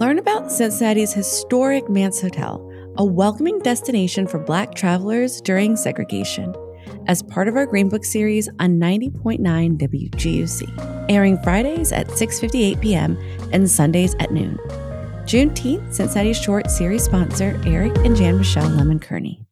Learn about Cincinnati's historic Mance Hotel, a welcoming destination for Black travelers during segregation, as part of our Green Book series on 90.9 WGUC, airing Fridays at 6:58 p.m. and Sundays at noon. Juneteenth, Cincinnati Short series sponsor Eric and Jan Michelle Lemon Kearney.